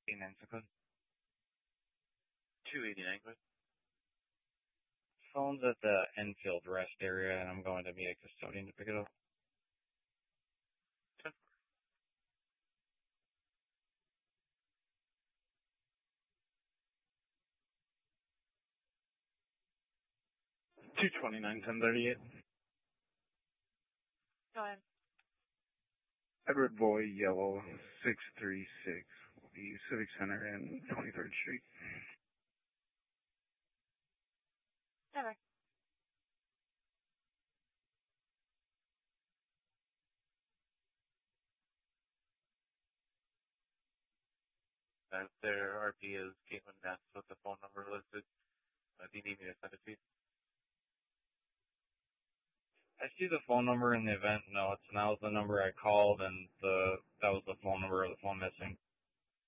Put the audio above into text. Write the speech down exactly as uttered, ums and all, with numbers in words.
eighty-nine code. two eighty-nine code. Phone's at the Enfield rest area, and I'm going to be a custodian to pick it up. two twenty-nine, ten thirty-eight. Go ahead. Edward Boy, Yellow, six three six, the Civic Center and twenty-third Street. Never. Uh, their R P is Caitlin Ness with the phone number listed. Uh, do you need me to send it to you? I see the phone number in the event notes, and that was the number I called, and the that was the phone number of the phone missing.